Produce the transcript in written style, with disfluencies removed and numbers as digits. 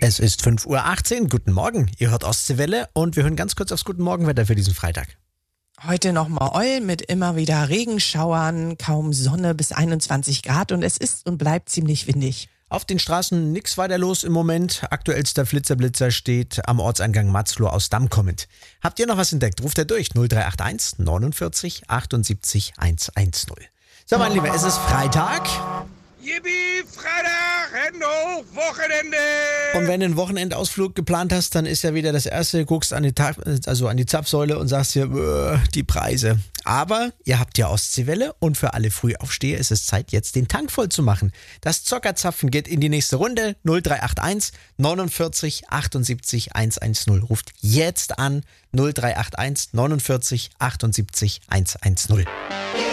Es ist 5:18 Uhr. Guten Morgen. Ihr hört Ostseewelle und wir hören ganz kurz aufs Guten Morgenwetter für diesen Freitag. Heute nochmal Oll mit immer wieder Regenschauern, kaum Sonne bis 21 Grad und es ist und bleibt ziemlich windig. Auf den Straßen nichts weiter los im Moment. Aktuellster Flitzer steht am Ortseingang Matzloh aus Damm kommend. Habt ihr noch was entdeckt? Ruft er durch 0381 49 78 110. So, mein Lieber, es ist Freitag. Yippie, Freitag, Hände hoch, Wochenende! Und wenn du einen Wochenendausflug geplant hast, dann ist ja wieder das Erste, guckst an die Zapfsäule und sagst dir, die Preise. Aber ihr habt ja Ostseewelle und für alle Frühaufsteher ist es Zeit, jetzt den Tank voll zu machen. Das Zockerzapfen geht in die nächste Runde. 0381 49 78 110. Ruft jetzt an 0381 49 78 110.